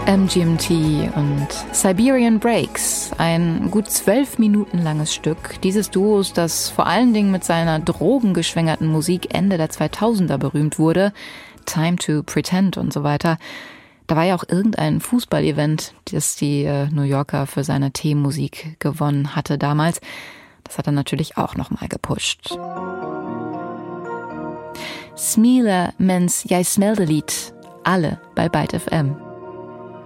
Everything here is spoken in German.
MGMT und Siberian Breaks, ein gut 12 Minuten langes Stück dieses Duos, das vor allen Dingen mit seiner drogengeschwängerten Musik Ende der 2000er berühmt wurde, Time to Pretend und so weiter. Da war ja auch irgendein Fußballevent, das die New Yorker für seine Themenmusik gewonnen hatte damals. Das hat er natürlich auch nochmal gepusht. Smile mens jij smelde lied, alle bei Byte FM.